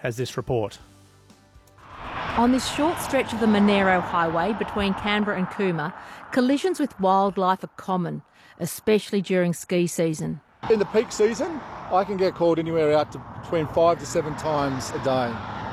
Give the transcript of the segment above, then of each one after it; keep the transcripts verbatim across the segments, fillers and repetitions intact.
has this report. On this short stretch of the Monero Highway between Canberra and Cooma, collisions with wildlife are common, especially during ski season. In the peak season, I can get called anywhere out to between five to seven times a day.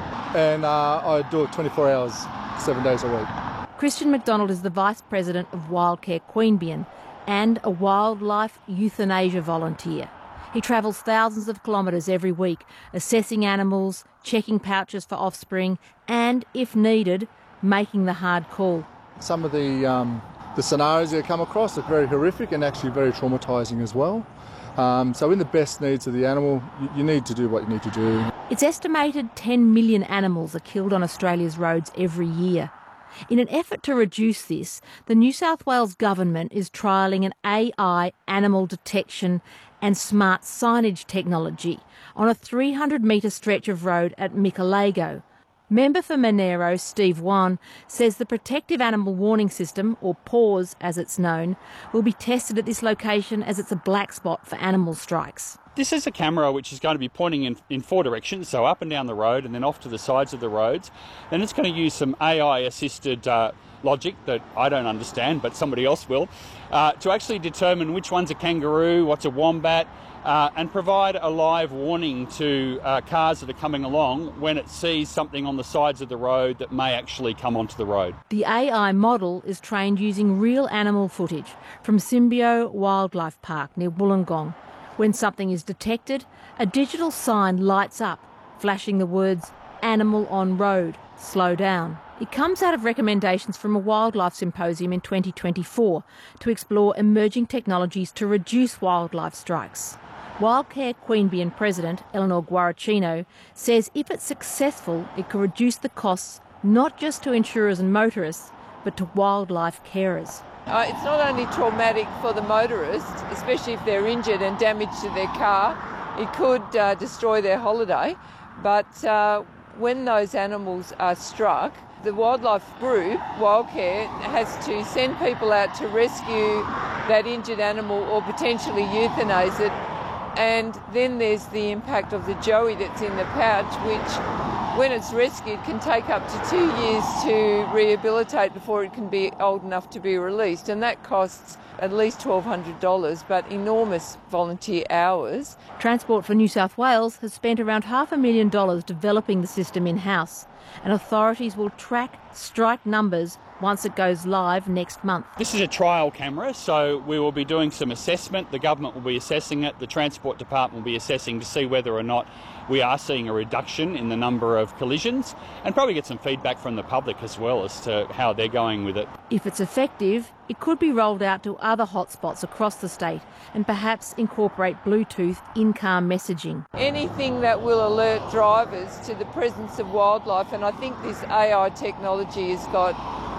And uh, I do it twenty-four hours, seven days a week. Christian McDonald is the Vice President of Wildcare Queanbeyan and a wildlife euthanasia volunteer. He travels thousands of kilometres every week, assessing animals, checking pouches for offspring and, if needed, making the hard call. Some of the, um, the scenarios you come across are very horrific and actually very traumatising as well. Um, so in the best needs of the animal, you, you need to do what you need to do. It's estimated ten million animals are killed on Australia's roads every year. In an effort to reduce this, the New South Wales Government is trialling an A I animal detection and smart signage technology on a three hundred metre stretch of road at Mikalago. Member for Monero, Steve Wan, says the Protective Animal Warning System, or PAWS as it's known, will be tested at this location as it's a black spot for animal strikes. This is a camera which is going to be pointing in, in four directions, so up and down the road and then off to the sides of the roads. Then it's going to use some A I-assisted uh, logic that I don't understand, but somebody else will, uh, to actually determine which one's a kangaroo, what's a wombat, uh, and provide a live warning to uh, cars that are coming along when it sees something on the sides of the road that may actually come onto the road. The A I model is trained using real animal footage from Symbio Wildlife Park near Wollongong. When something is detected, a digital sign lights up, flashing the words, "Animal on road, slow down." It comes out of recommendations from a wildlife symposium in twenty twenty-four to explore emerging technologies to reduce wildlife strikes. Wildcare Queanbeyan President Eleanor Guaricino says if it's successful, it could reduce the costs not just to insurers and motorists, but to wildlife carers. Uh, it's not only traumatic for the motorist, especially if they're injured and damage to their car, it could uh, destroy their holiday, but uh, when those animals are struck, the wildlife group, Wildcare, has to send people out to rescue that injured animal or potentially euthanize it. And then there's the impact of the joey that's in the pouch, which, when it's rescued, can take up to two years to rehabilitate before it can be old enough to be released. And that costs at least twelve hundred dollars, but enormous volunteer hours. Transport for New South Wales has spent around half a million dollars developing the system in-house, and authorities will track strike numbers once it goes live next month. This is a trial camera, so we will be doing some assessment. The government will be assessing it. The Transport Department will be assessing to see whether or not we are seeing a reduction in the number of collisions, and probably get some feedback from the public as well as to how they're going with it. If it's effective, it could be rolled out to other hotspots across the state and perhaps incorporate Bluetooth in-car messaging. Anything that will alert drivers to the presence of wildlife, and I think this A I technology has got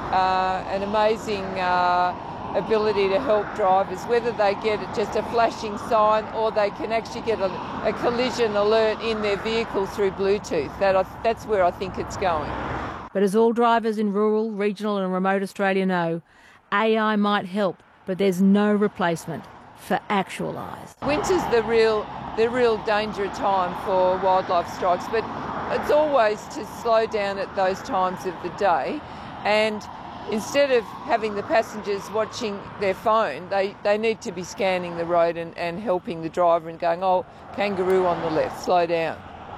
uh, an amazing uh, ability to help drivers, whether they get just a flashing sign or they can actually get a, a collision alert in their vehicle through Bluetooth. That, that's where I think it's going. But as all drivers in rural, regional and remote Australia know, A I might help, but there's no replacement for actual eyes. Winter's the real, the real danger time for wildlife strikes, but it's always to slow down at those times of the day, and instead of having the passengers watching their phone, they, they need to be scanning the road and, and helping the driver and going, oh, kangaroo on the left, slow down.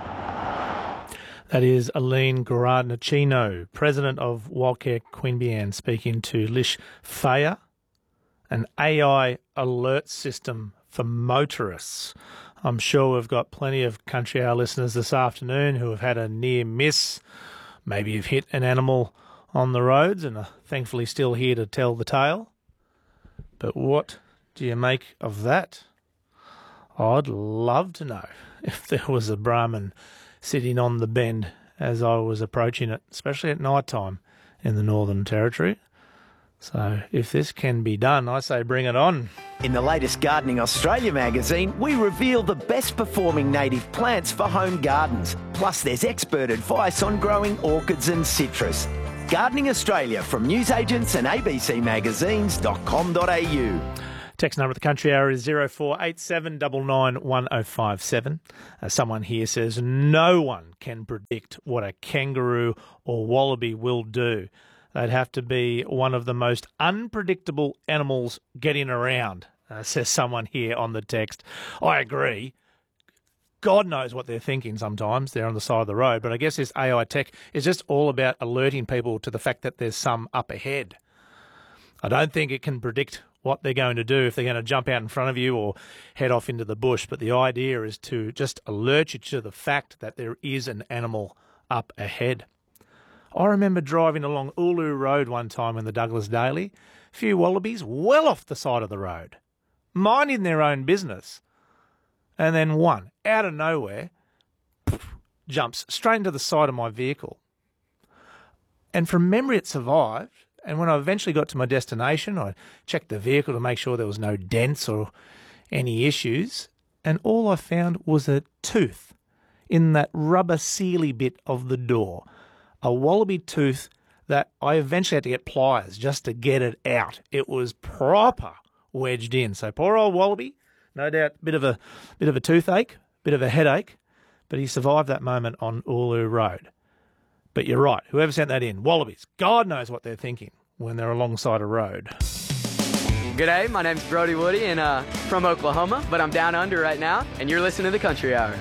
That is Aline Guaricino, President of Wildcare Queanbeyan, speaking to Lish Thayer, an A I alert system for motorists. I'm sure we've got plenty of Country Hour listeners this afternoon who have had a near miss. Maybe you've hit an animal on the roads and are thankfully still here to tell the tale. But what do you make of that? I'd love to know if there was a Brahman sitting on the bend as I was approaching it, especially at night time in the Northern Territory. So if this can be done, I say bring it on. In the latest Gardening Australia magazine, we reveal the best performing native plants for home gardens. Plus there's expert advice on growing orchids and citrus. Gardening Australia from newsagents and a b c magazines dot com dot a u. Text number at the Country Hour is zero four eight seven nine nine one oh five seven. Uh, someone here says no one can predict what a kangaroo or wallaby will do. They'd have to be one of the most unpredictable animals getting around, uh, says someone here on the text. I agree. God knows what they're thinking sometimes. They're on the side of the road. But I guess this A I tech is just all about alerting people to the fact that there's some up ahead. I don't think it can predict what they're going to do, if they're going to jump out in front of you or head off into the bush. But the idea is to just alert you to the fact that there is an animal up ahead. I remember driving along Ulu Road one time in the Douglas Daily, a few wallabies well off the side of the road, minding their own business. And then one, out of nowhere, jumps straight into the side of my vehicle. And from memory it survived. And when I eventually got to my destination, I checked the vehicle to make sure there was no dents or any issues. And all I found was a tooth in that rubber sealy bit of the door. A wallaby tooth that I eventually had to get pliers just to get it out. It was proper wedged in. So poor old wallaby, no doubt, bit of a bit of a toothache, bit of a headache, but he survived that moment on Ulu Road. But you're right, whoever sent that in, wallabies, God knows what they're thinking when they're alongside a road. G'day, my name's Brody Woody and uh, from Oklahoma, but I'm down under right now, and you're listening to the Country Hour.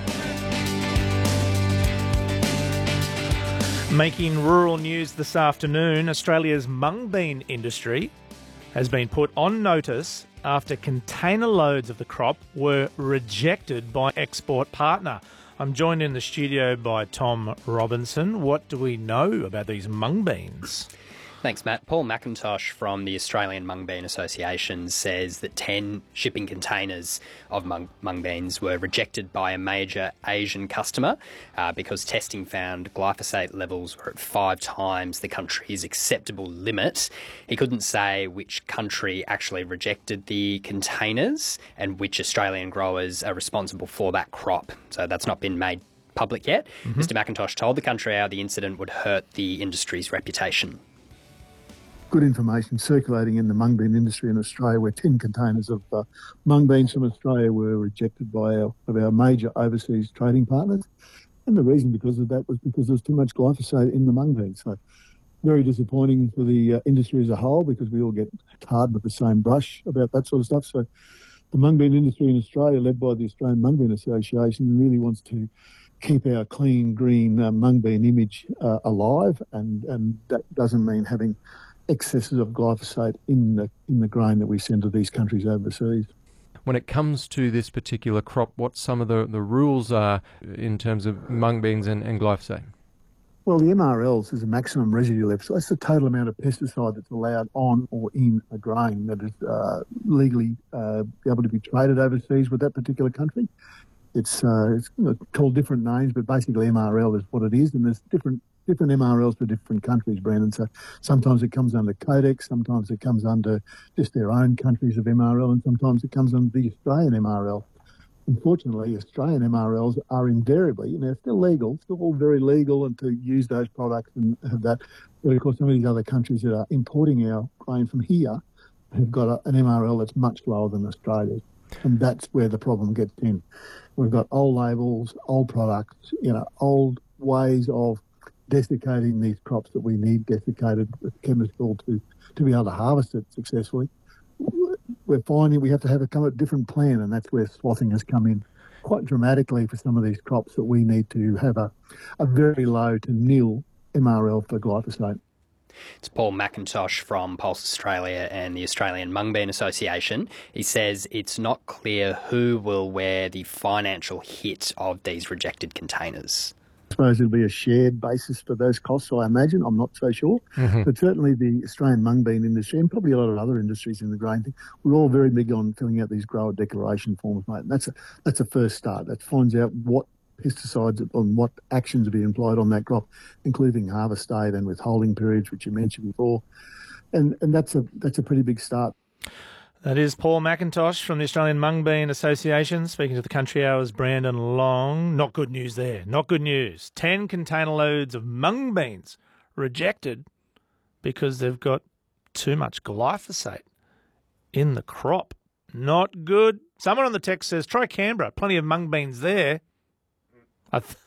Making rural news this afternoon, Australia's mung bean industry has been put on notice after container loads of the crop were rejected by export partner. I'm joined in the studio by Tom Robinson. What do we know about these mung beans? Thanks, Matt. Paul McIntosh from the Australian Mung Bean Association says that ten shipping containers of mung, mung beans were rejected by a major Asian customer uh, because testing found glyphosate levels were at five times the country's acceptable limit. He couldn't say which country actually rejected the containers and which Australian growers are responsible for that crop. So that's not been made public yet. Mm-hmm. Mister McIntosh told the Country Hour the incident would hurt the industry's reputation. Good information circulating in the mung bean industry in Australia, where ten containers of uh, mung beans from Australia were rejected by our, of our major overseas trading partners. And the reason because of that was because there was too much glyphosate in the mung beans. So very disappointing for the uh, industry as a whole, because we all get tarred with the same brush about that sort of stuff. So the mung bean industry in Australia, led by the Australian Mung Bean Association, really wants to keep our clean, green uh, mung bean image uh, alive, and, and that doesn't mean having excesses of glyphosate in the in the grain that we send to these countries overseas. When it comes to this particular crop, what some of the, the rules are in terms of mung beans and, and glyphosate? Well, the M R Ls is a maximum residue level. So that's the total amount of pesticide that's allowed on or in a grain that is uh, legally uh, able to be traded overseas with that particular country. It's, uh, it's called different names, but basically M R L is what it is, and there's different different M R Ls for different countries, Brandon. So sometimes it comes under Codex, sometimes it comes under just their own countries of M R L, and sometimes it comes under the Australian M R L. Unfortunately, Australian M R Ls are invariably, you know, they're still legal, still all very legal, and to use those products and have that. But of course, some of these other countries that are importing our grain from here have got a, an M R L that's much lower than Australia's. And that's where the problem gets in. We've got old labels, old products, you know, old ways of desiccating these crops that we need desiccated with chemical to, to be able to harvest it successfully. We're finding we have to have a come a different plan, and that's where swathing has come in quite dramatically for some of these crops, that we need to have a, a very low to nil M R L for glyphosate. It's Paul McIntosh from Pulse Australia and the Australian Mung Bean Association. He says it's not clear who will wear the financial hit of these rejected containers. I suppose it'll be a shared basis for those costs, I imagine. I'm not so sure. Mm-hmm. But certainly the Australian mung bean industry, and probably a lot of other industries in the grain thing, we're all very big on filling out these grower declaration forms, mate. And that's a, that's a first start. That finds out what pesticides and what actions are being applied on that crop, including harvest date and withholding periods, which you mentioned before. And and that's a that's a pretty big start. That is Paul McIntosh from the Australian Mung Bean Association, speaking to the Country Hour's Brandon Long. Not good news there. Not good news. Ten container loads of mung beans rejected because they've got too much glyphosate in the crop. Not good. Someone on the text says, try Canberra. Plenty of mung beans there. I th-